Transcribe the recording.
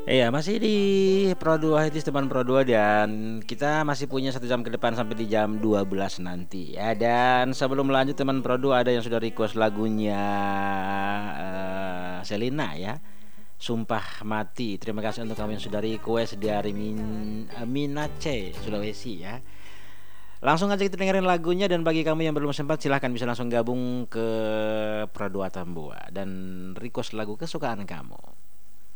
Iya, masih di Pro 2 itu teman Pro 2 dan kita masih punya 1 jam ke depan sampai di jam 12 nanti ya. Dan sebelum lanjut teman Pro 2 ada yang sudah request lagunya Selina ya. Sumpah Mati. Terima kasih untuk kamu yang sudah request dari Minace, Sulawesi ya. Langsung aja kita dengerin lagunya dan bagi kamu yang belum sempat silahkan bisa langsung gabung ke Pro 2 Tambua dan request lagu kesukaan kamu.